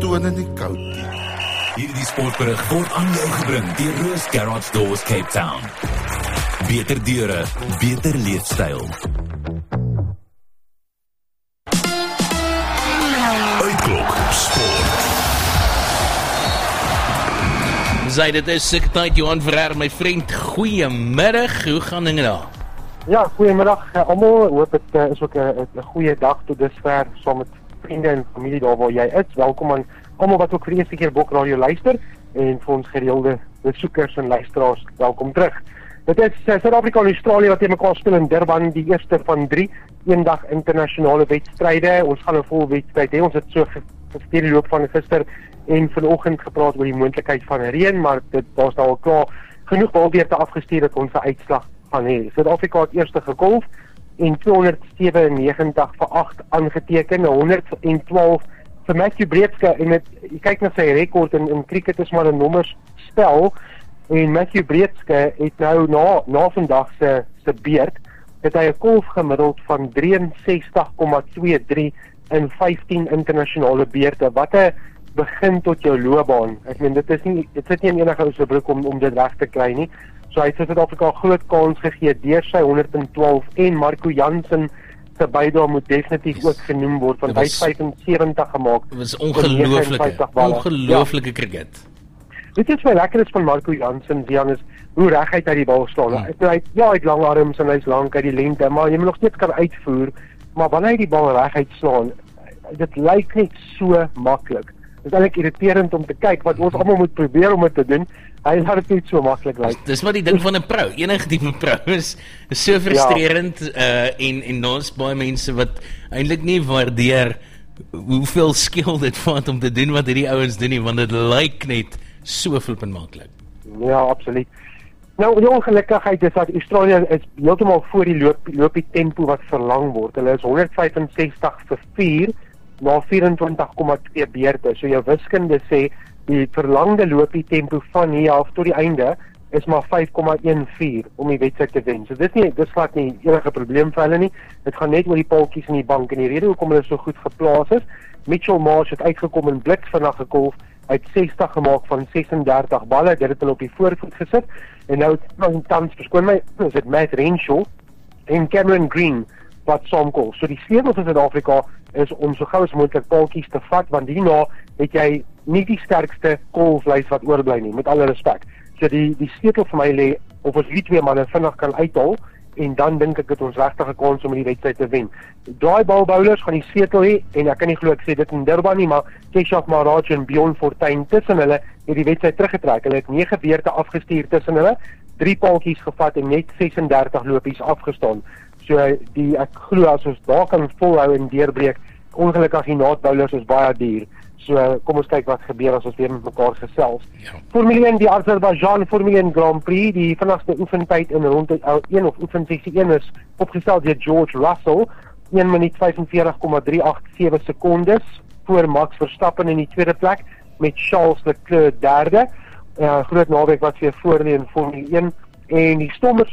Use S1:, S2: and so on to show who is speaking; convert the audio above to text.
S1: so in die koud nie.
S2: Hierdie sportberig word aan jou gebring deur Roos Garage Doors Cape Town. Beter deure, beter leefstyl. Uitklok sport.
S3: Sy, dit is sekretariat Johan Ferrer, my vriend. Goeiemiddag, hoe gaan dinge daar?
S4: Ja, goeiemiddag almal. Hoop dit is ook 'n goeie dag tot dusver saam met vriende en familie daar waar jy is. Welkom aan almal wat ook vir die eerste keer Bok Radio luister en vir ons gereelde besoekers en luisteraars, welkom terug. Dit is Suid-Afrika en Australië wat teen mekaar speel in Durban, die eerste van 3 eendag internasionale wedstryde. Ons gaan 'n vol wedstryd hê. Ons het so gestel die loop van gister en vanoggend gepraat oor die moontlikheid van reën, maar daar's nou al klaar genoeg balbeurte afgestuur dat ons 'n uitslag gaan hê. Suid-Afrika het eerste gegolf en 297 vir 8 aangeteken, 112 vir Matthew Breedske, en jy kyk na sy rekord in cricket is maar 'n nommerspel, en Matthew Breedske het nou na vandag se beurt het hy 'n golf gemiddeld van 63,23 in 15 internasionale beurte. Wat 'n begin tot jou loopbaan. Ek meen dit sit nie in enige ou se broek om dit reg te kry nie. So hy het Suid-Afrika groot kans gegee deur sy 112 en Marco Jansen se bydrae moet definitief ook genoem word, want hy het 75 gemaak.
S3: Dit was ongelooflike cricket.
S4: Dit is my lekker is van Marco Jansen, Jan, is hoe reguit hy die bal slaan. Hy het lang arms en hy's lank uit die lengte, maar jy moet nog steeds kan uitvoer, maar wanneer hy die bal reguit slaan, dit lyk net so maklik. Dit is eintlik irriterend om te kyk, wat ons almal moet probeer om dit te doen. Hy laat dit net so maklik lyk.
S3: Dis maar die ding van 'n pro. Enige tipe pro is so frustrerend, en daar's baie mense wat eintlik nie waardeer hoeveel skill dit vat om te doen wat hierdie ouens doen nie, want dit lyk net so flippend maklik. Ja, absoluut. Nou, die ongelukkigheid is dat Australië is heeltemal voor die loopie tempo wat verlang word. Hulle is 165 vir 4 na 24,2 beurte. So jou wiskunde sê die verlangde loopie tempo van hier af tot die einde is maar 5,14 om die wedstryd te wen. So dis glad nie enige probleem vir hulle nie. Dit gaan net oor die paaltjies in die bank, en die rede hoekom hulle so goed geplaas is, Mitchell Marsh het uitgekom in blits vandag gegolf, hy het 60 gemaak van 36 balle, dit het hulle op die voorvoet gesit, en nou tans verskoon my, is dit Matt Renshaw en Cameron Green wat saamkol. So die sleutel vir Suid-Afrika is om so gou as moontlik paaltjies te vat, want hierna het jy nie die sterkste golflys wat oorbly nie, met alle respek. So die sleutel vir my lê of ons die twee manne vinnig kan uithaal, en dan dink ek dat ons regtig 'n kans om die wedstryd te wen. Draai bal bowlers gaan die sleutel hê, en ek kan nie glo ek sê dit in Durban nie, maar Keshav Maharaj en Bjorn Fortuin tussen hulle het die wedstryd teruggetrek. Hulle het 9 beurte afgestuur tussen hulle, 3 paaltjies gevat en net 36 lopies afgestaan. So ek glo as ons daar kan volhou en deurbreek, ongelukkig die naadbowlers is baie duur. So kom ons kyk wat gebeur as ons weer met mekaar gesels. Ja. Formule 1, die Azerbaijan Formule 1 Grand Prix, die vinnigste oefentyd in rondte 1 of oefensessie 1 is opgestel deur George Russell, 1 minuut 45,387 sekondes voor Max Verstappen in die tweede plek, met Charles Leclerc derde. Groot naweek wat weer voor lê in Formule 1, en die stommers